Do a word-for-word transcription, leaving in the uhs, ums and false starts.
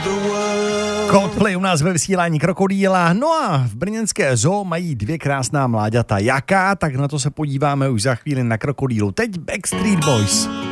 Coldplay u nás ve vysílání Krokodýla. No a v brněnské zoo mají dvě krásná mláďata. Jaká? Tak na to se podíváme už za chvíli na Krokodýlu. Teď Backstreet Boys.